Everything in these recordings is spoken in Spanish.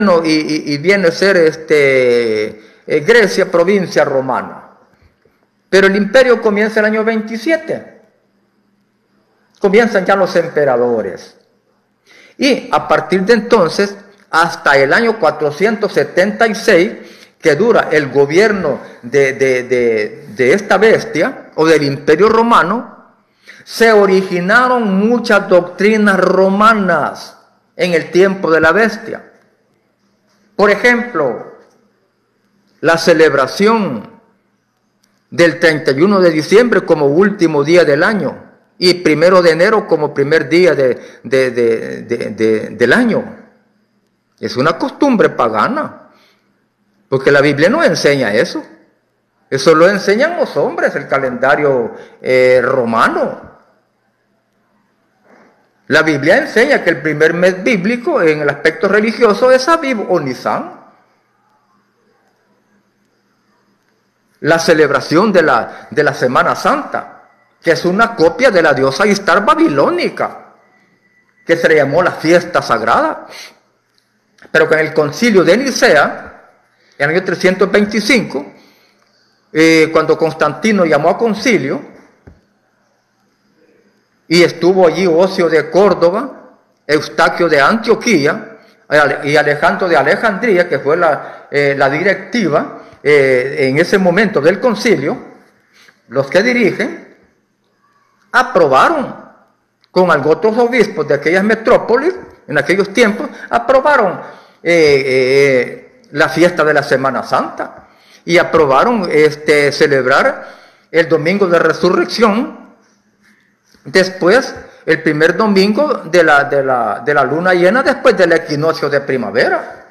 y viene a ser Grecia, provincia romana. Pero el imperio comienza el año 27. Comienzan ya los emperadores. Y a partir de entonces, hasta el año 476, que dura el gobierno de esta bestia, o del imperio romano, se originaron muchas doctrinas romanas en el tiempo de la bestia. Por ejemplo, la celebración del 31 de diciembre como último día del año y 1 de enero como primer día del año. Es una costumbre pagana, porque la Biblia no enseña eso. Eso lo enseñan los hombres, el calendario romano. La Biblia enseña que el primer mes bíblico en el aspecto religioso es Aviv o Nisan. La celebración de la Semana Santa, que es una copia de la diosa Istar babilónica, que se le llamó la fiesta sagrada, pero que en el concilio de Nicea, en el año 325, cuando Constantino llamó a concilio, y estuvo allí Ocio de Córdoba, Eustaquio de Antioquía y Alejandro de Alejandría, que fue la directiva en ese momento del concilio, los que dirigen, aprobaron con otros obispos de aquellas metrópolis, en aquellos tiempos, aprobaron la fiesta de la Semana Santa y aprobaron celebrar el domingo de resurrección. Después, el primer domingo de la luna llena, después del equinoccio de primavera.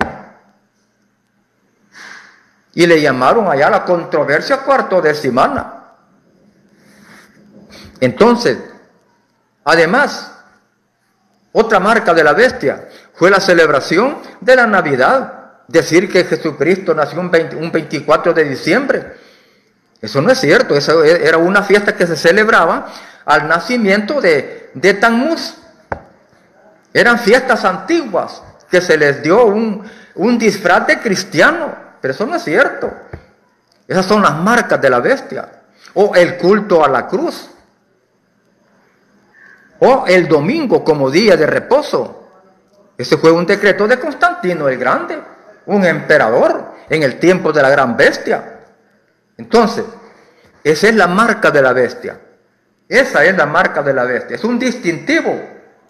Y le llamaron allá la controversia cuartodecimana. Entonces, además, otra marca de la bestia fue la celebración de la Navidad. Decir que Jesucristo nació un 24 de diciembre. Eso no es cierto. Eso era una fiesta que se celebraba al nacimiento de Tammuz. Eran fiestas antiguas que se les dio un disfraz de cristiano, pero eso no es cierto. Esas son las marcas de la bestia. O el culto a la cruz, o el domingo como día de reposo. Ese fue un decreto de Constantino el Grande, un emperador en el tiempo de la gran bestia. Entonces, esa es la marca de la bestia. Esa es la marca de la bestia, es un distintivo.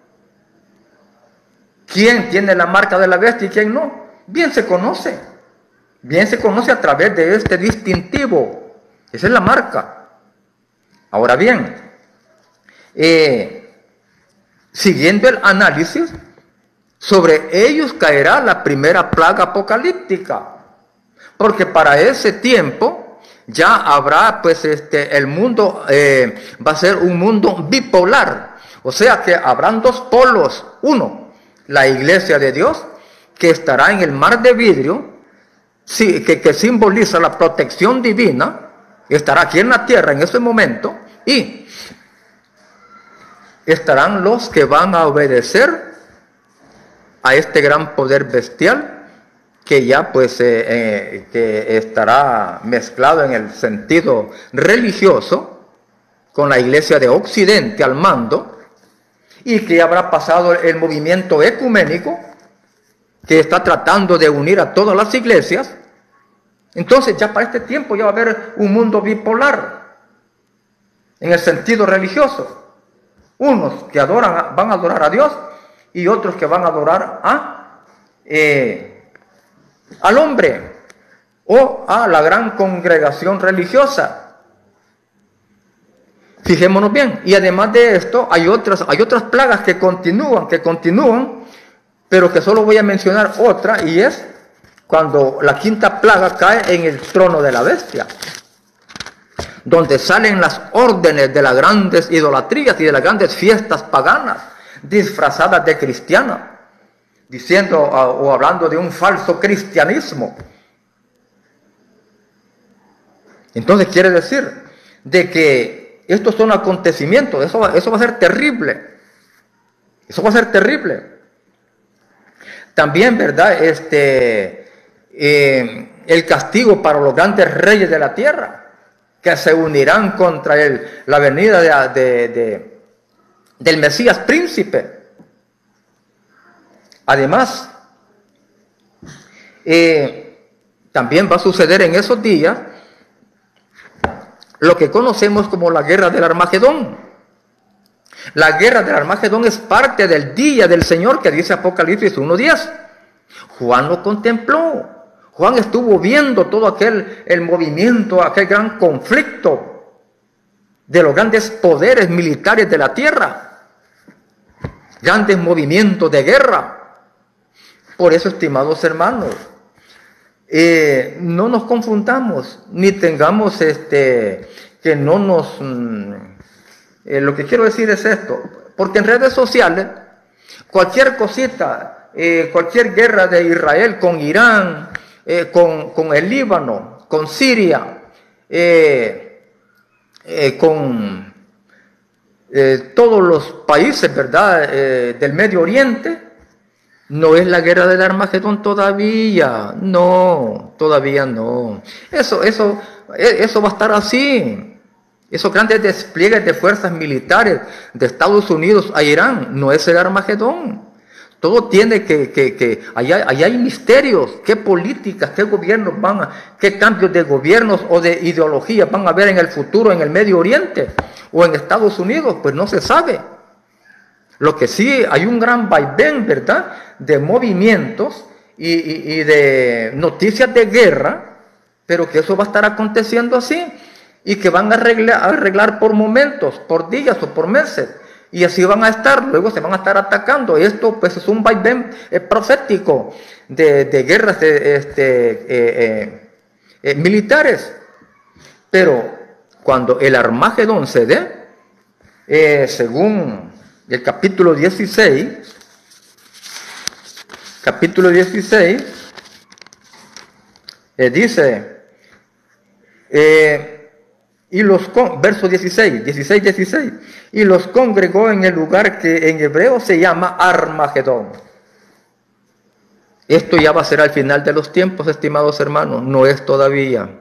¿Quién tiene la marca de la bestia y quién no? Bien se conoce a través de este distintivo. Esa es la marca. Ahora bien, siguiendo el análisis, sobre ellos caerá la primera plaga apocalíptica, porque para ese tiempo ya habrá, pues, el mundo va a ser un mundo bipolar. O sea que habrán dos polos. Uno, la iglesia de Dios, que estará en el mar de vidrio, que simboliza la protección divina, estará aquí en la tierra en ese momento, y estarán los que van a obedecer a este gran poder bestial, que ya pues que estará mezclado en el sentido religioso con la iglesia de Occidente al mando, y que habrá pasado el movimiento ecuménico que está tratando de unir a todas las iglesias. Entonces ya para este tiempo ya va a haber un mundo bipolar en el sentido religioso. Unos que van a adorar a Dios y otros que van a adorar al hombre o a la gran congregación religiosa. Fijémonos bien. Y además de esto hay otras plagas que continúan, pero que solo voy a mencionar otra, y es cuando la quinta plaga cae en el trono de la bestia, donde salen las órdenes de las grandes idolatrías y de las grandes fiestas paganas disfrazadas de cristianas, diciendo o hablando de un falso cristianismo. Entonces quiere decir de que estos son acontecimientos, eso va a ser terrible. Eso va a ser terrible. También, ¿verdad? El castigo para los grandes reyes de la tierra, que se unirán contra la venida del Mesías príncipe. Además, también va a suceder en esos días lo que conocemos como la guerra del Armagedón. La guerra del Armagedón es parte del día del Señor que dice Apocalipsis 1:10. Juan lo contempló. Juan estuvo viendo todo el movimiento, aquel gran conflicto de los grandes poderes militares de la tierra. Grandes movimientos de guerra. Por eso, estimados hermanos, no nos confundamos, ni tengamos que no nos... lo que quiero decir es esto, porque en redes sociales, cualquier cosita, cualquier guerra de Israel con Irán, con el Líbano, con Siria, con todos los países, ¿verdad?, del Medio Oriente, no es la guerra del Armagedón todavía, no, todavía no. Eso va a estar así. Esos grandes despliegues de fuerzas militares de Estados Unidos a Irán no es el Armagedón. Todo tiene allá hay misterios, qué políticas, qué gobiernos qué cambios de gobiernos o de ideologías van a haber en el futuro en el Medio Oriente o en Estados Unidos, pues no se sabe. Lo que sí, hay un gran vaivén, ¿verdad?, de movimientos y de noticias de guerra, pero que eso va a estar aconteciendo así y que van a arreglar por momentos, por días o por meses, y así van a estar, luego se van a estar atacando. Esto pues es un vaivén profético de guerras militares. Pero cuando el Armagedón se dé, según el capítulo 16, dice, verso 16, y los congregó en el lugar que en hebreo se llama Armagedón. Esto ya va a ser al final de los tiempos, estimados hermanos, no es todavía.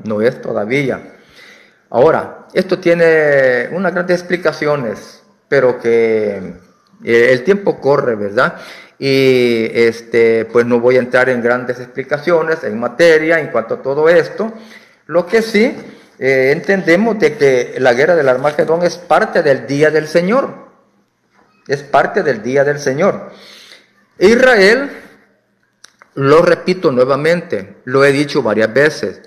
Ahora, esto tiene unas grandes explicaciones, pero que el tiempo corre, ¿verdad? Y pues no voy a entrar en grandes explicaciones en materia en cuanto a todo esto. Lo que sí entendemos de que la guerra del Armagedón es parte del día del Señor. Es parte del día del Señor. Israel, lo repito nuevamente, lo he dicho varias veces,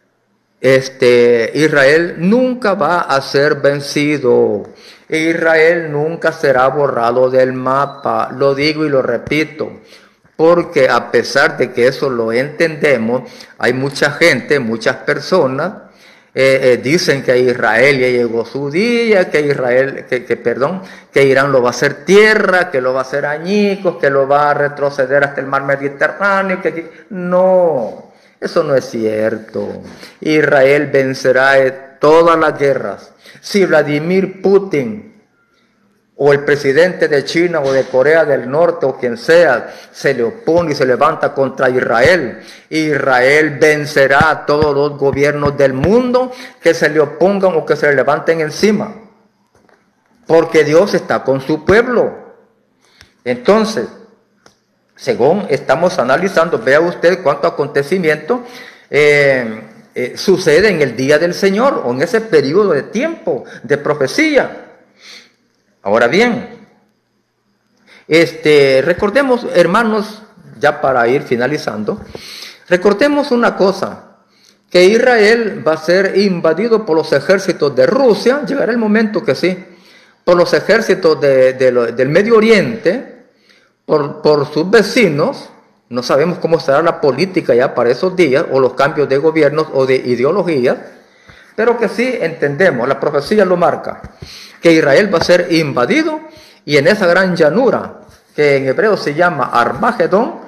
Israel nunca va a ser vencido. Israel nunca será borrado del mapa. Lo digo y lo repito, porque a pesar de que eso lo entendemos, hay mucha gente, muchas personas dicen que Israel ya llegó su día, que Irán lo va a hacer tierra, que lo va a hacer añicos, que lo va a retroceder hasta el mar Mediterráneo. No, eso no es cierto. Israel vencerá todas las guerras. Si Vladimir Putin o el presidente de China o de Corea del Norte o quien sea se le opone y se levanta contra Israel, Israel vencerá a todos los gobiernos del mundo que se le opongan o que se le levanten encima, porque Dios está con su pueblo. Entonces, según estamos analizando, vea usted cuánto acontecimiento sucede en el día del Señor o en ese periodo de tiempo de profecía. Ahora bien, recordemos, hermanos, ya para ir finalizando, recordemos una cosa, que Israel va a ser invadido por los ejércitos de Rusia, llegará el momento que sí, por los ejércitos del Medio Oriente, por sus vecinos. No sabemos cómo será la política ya para esos días, o los cambios de gobiernos o de ideologías, pero que sí entendemos, la profecía lo marca, que Israel va a ser invadido, y en esa gran llanura, que en hebreo se llama Armagedón,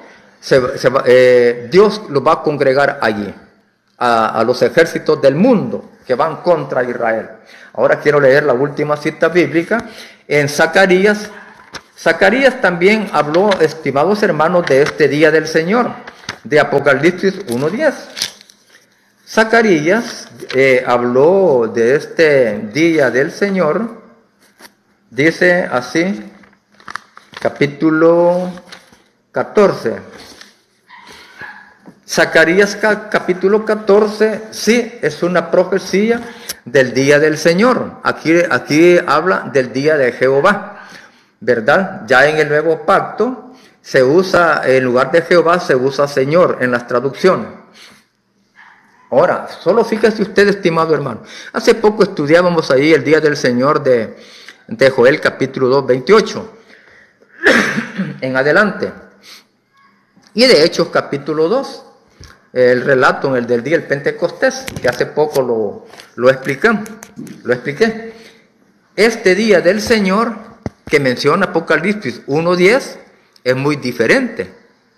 Dios lo va a congregar allí, a los ejércitos del mundo que van contra Israel. Ahora quiero leer la última cita bíblica en Zacarías Zacarías también habló, estimados hermanos, de este día del Señor, de Apocalipsis 1:10. Zacarías habló de este día del Señor, dice así, capítulo 14. Zacarías capítulo 14, sí, es una profecía del día del Señor. Aquí habla del día de Jehová, ¿verdad? Ya en el nuevo pacto se usa, en lugar de Jehová, se usa Señor en las traducciones. Ahora, solo fíjese usted, estimado hermano. Hace poco estudiábamos ahí el día del Señor de Joel capítulo 2, 28. En adelante. Y de Hechos capítulo 2. El relato en el del día del Pentecostés, que hace poco lo expliqué. Este día del Señor que menciona Apocalipsis 1:10 es muy diferente.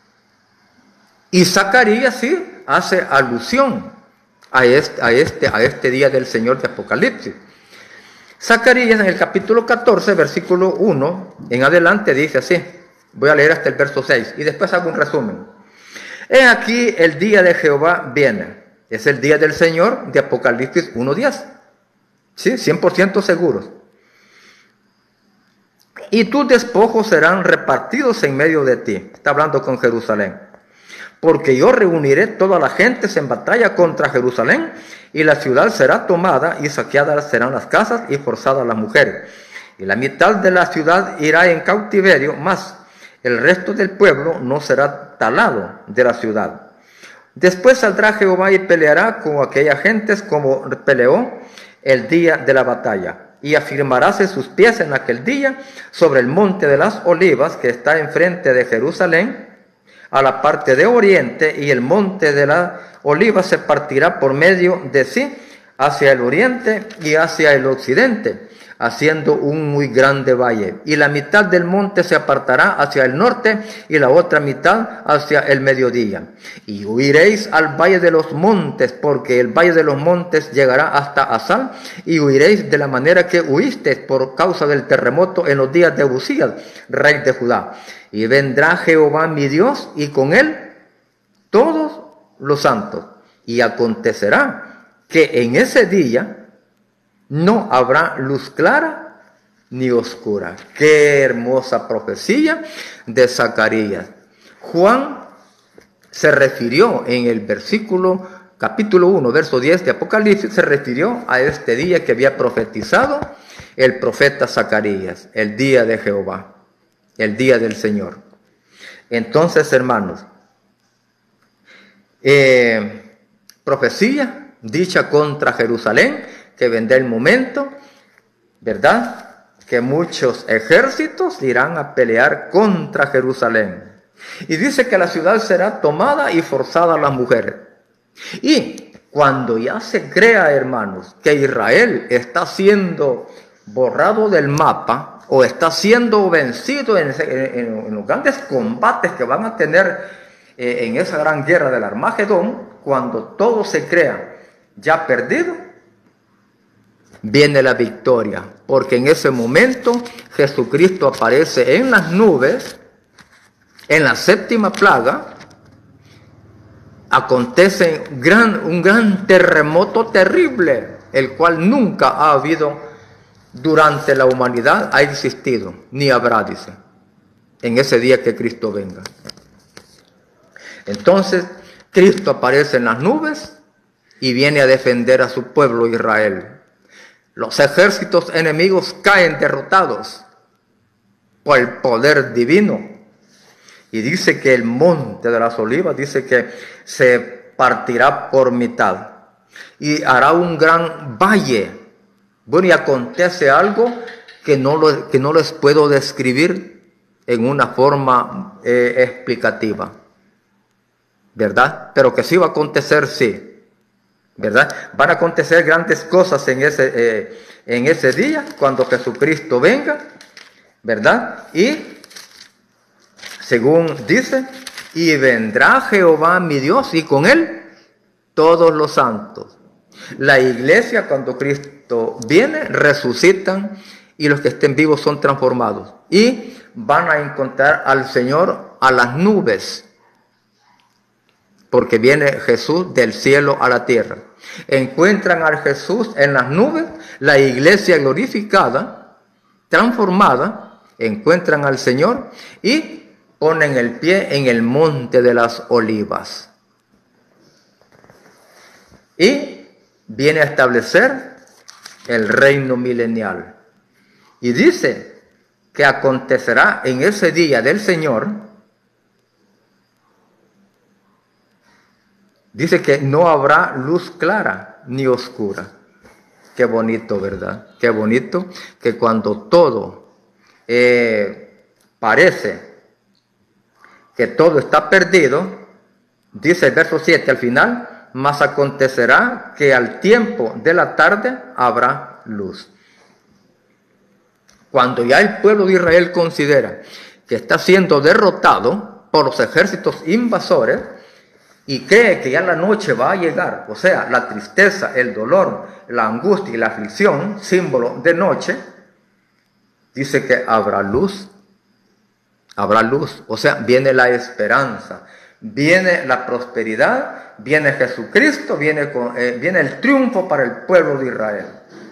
Y Zacarías sí hace alusión a este día del Señor de Apocalipsis. Zacarías en el capítulo 14, versículo 1 en adelante dice así. Voy a leer hasta el verso 6 y después hago un resumen. He aquí el día de Jehová viene. Es el día del Señor de Apocalipsis 1:10. ¿Sí? 100% seguros. Y tus despojos serán repartidos en medio de ti. Está hablando con Jerusalén. Porque yo reuniré todas las gentes en batalla contra Jerusalén, y la ciudad será tomada, y saqueadas serán las casas, y forzadas las mujeres. Y la mitad de la ciudad irá en cautiverio, mas el resto del pueblo no será talado de la ciudad. Después saldrá Jehová y peleará con aquellas gentes como peleó el día de la batalla. Y afirmaráse sus pies en aquel día sobre el monte de las olivas que está enfrente de Jerusalén, a la parte de oriente, y el monte de las olivas se partirá por medio de sí hacia el oriente y hacia el occidente, haciendo un muy grande valle. Y la mitad del monte se apartará hacia el norte y la otra mitad hacia el mediodía. Y huiréis al valle de los montes, porque el valle de los montes llegará hasta Asal, y huiréis de la manera que huisteis por causa del terremoto en los días de Uzías, rey de Judá. Y vendrá Jehová mi Dios, y con él todos los santos. Y acontecerá que en ese día no habrá luz clara ni oscura. Qué hermosa profecía de Zacarías. Juan se refirió en el capítulo 1, verso 10 de Apocalipsis, se refirió a este día que había profetizado el profeta Zacarías, el día de Jehová, el día del Señor. Entonces, hermanos, profecía dicha contra Jerusalén, que vendrá el momento, ¿verdad?, que muchos ejércitos irán a pelear contra Jerusalén. Y dice que la ciudad será tomada y forzada a las mujeres. Y cuando ya se crea, hermanos, que Israel está siendo borrado del mapa o está siendo vencido en los grandes combates que van a tener en esa gran guerra del Armagedón, cuando todo se crea ya perdido, viene la victoria, porque en ese momento Jesucristo aparece en las nubes, en la séptima plaga, acontece un gran terremoto terrible, el cual nunca ha habido durante la humanidad, ha existido, ni habrá, dice, en ese día que Cristo venga. Entonces, Cristo aparece en las nubes y viene a defender a su pueblo Israel. Los ejércitos enemigos caen derrotados por el poder divino. Y dice que el monte de las olivas, dice que se partirá por mitad. Y hará un gran valle. Bueno, y acontece algo que no les puedo describir en una forma explicativa, ¿verdad? Pero que sí va a acontecer, sí. ¿Verdad? Van a acontecer grandes cosas en ese día, cuando Jesucristo venga, ¿verdad? Y, según dice, y vendrá Jehová mi Dios, y con él todos los santos. La iglesia, cuando Cristo viene, resucitan, y los que estén vivos son transformados. Y van a encontrar al Señor a las nubes, porque viene Jesús del cielo a la tierra. Encuentran al Jesús en las nubes, la iglesia glorificada, transformada, encuentran al Señor y ponen el pie en el monte de las olivas. Y viene a establecer el reino milenial. Y dice que acontecerá en ese día del Señor, dice que no habrá luz clara ni oscura. Qué bonito, ¿verdad? Qué bonito que cuando todo parece que todo está perdido, dice el verso 7 al final, mas acontecerá que al tiempo de la tarde habrá luz. Cuando ya el pueblo de Israel considera que está siendo derrotado por los ejércitos invasores y cree que ya la noche va a llegar, o sea, la tristeza, el dolor, la angustia y la aflicción, símbolo de noche, dice que habrá luz. Habrá luz, o sea, viene la esperanza, viene la prosperidad, viene Jesucristo, viene el triunfo para el pueblo de Israel.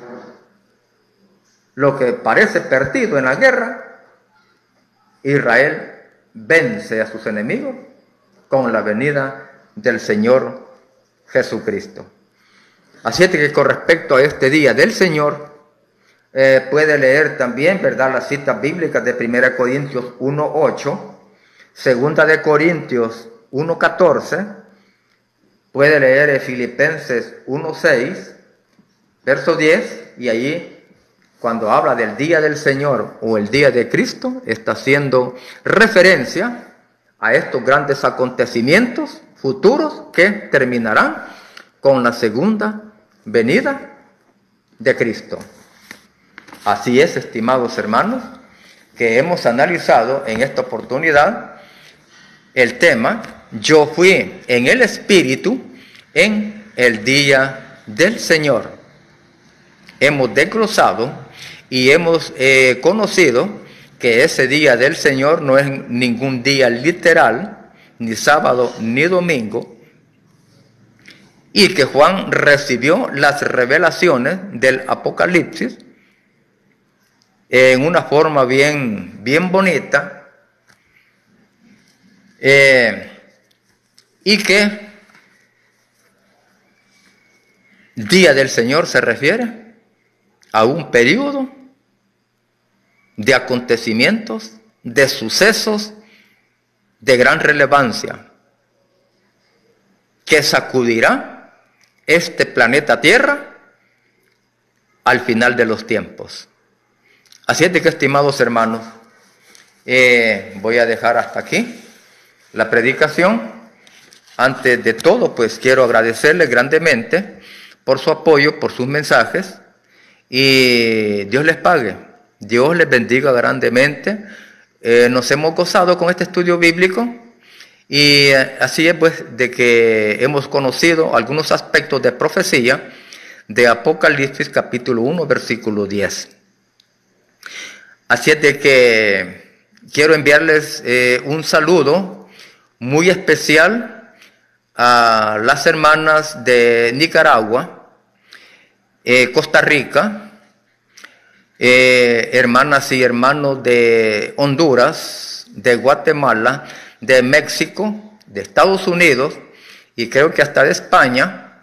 Lo que parece perdido en la guerra, Israel vence a sus enemigos con la venida del Señor Jesucristo. Así es que con respecto a este día del Señor, puede leer también, ¿verdad?, las citas bíblicas de 1 Corintios 1:8, 2 de Corintios 1:14, puede leer Filipenses 1:6, verso 10, y allí cuando habla del día del Señor o el día de Cristo, está haciendo referencia a estos grandes acontecimientos futuros que terminarán con la segunda venida de Cristo. Así es, estimados hermanos, que hemos analizado en esta oportunidad el tema "Yo fui en el Espíritu en el día del Señor". Hemos desglosado y hemos conocido que ese día del Señor no es ningún día literal, ni sábado ni domingo, y que Juan recibió las revelaciones del Apocalipsis en una forma bien bonita, y que día del Señor se refiere a un periodo de acontecimientos, de sucesos de gran relevancia, que sacudirá este planeta Tierra al final de los tiempos. Así es de que, estimados hermanos, voy a dejar hasta aquí la predicación. Antes de todo, pues quiero agradecerles grandemente por su apoyo, por sus mensajes, y Dios les pague, Dios les bendiga grandemente. Nos hemos gozado con este estudio bíblico, y así es pues de que hemos conocido algunos aspectos de profecía de Apocalipsis capítulo 1, versículo 10. Así es de que quiero enviarles un saludo muy especial a las hermanas de Nicaragua, Costa Rica, hermanas y hermanos de Honduras, de Guatemala, de México, de Estados Unidos y creo que hasta de España,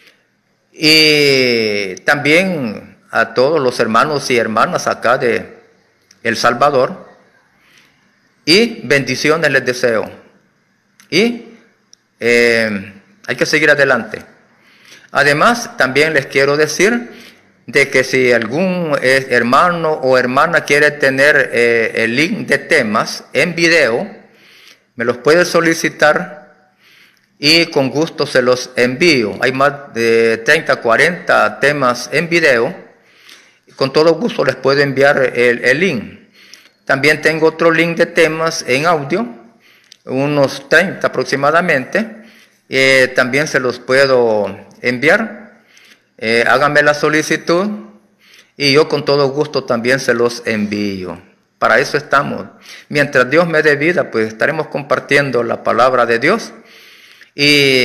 y también a todos los hermanos y hermanas acá de El Salvador, y bendiciones les deseo. Y hay que seguir adelante. Además, también les quiero decir de que si algún hermano o hermana quiere tener el link de temas en video, me los puede solicitar y con gusto se los envío. Hay más de 30, 40 temas en video. Con todo gusto les puedo enviar el link. También tengo otro link de temas en audio, unos 30 aproximadamente. También se los puedo enviar. Háganme la solicitud y yo con todo gusto también se los envío para eso estamos. Mientras Dios me dé vida, pues estaremos compartiendo la palabra de Dios. Y